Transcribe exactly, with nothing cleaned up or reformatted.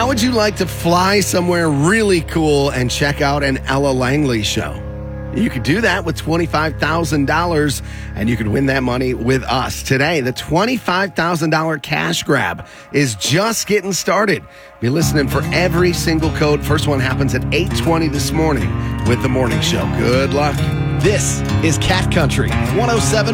How would you like to fly somewhere really cool and check out an Ella Langley show? You could do that with twenty-five thousand dollars, and you could win that money with us. Today, the twenty-five thousand dollars cash grab is just getting started. Be listening for every single code. First one happens at eight twenty this morning with The Morning Show. Good luck. This is Cat Country one oh seven